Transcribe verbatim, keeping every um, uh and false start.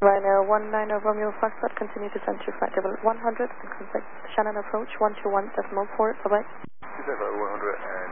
Ryanair one nine zero Romeo Foxtrot, continue to send to flight level one hundred and contact Shannon approach one two one point four. Bye bye. Contact level one hundred and